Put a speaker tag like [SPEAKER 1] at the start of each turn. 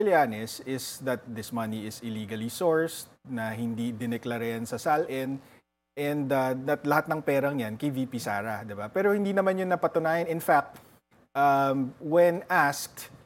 [SPEAKER 1] Trillanes is that this money is illegally sourced, na hindi dineklara yan sa SALN, and that lahat ng perang yan kay VP Sara, 'di ba? Pero hindi naman yun napatunayan. In fact, when asked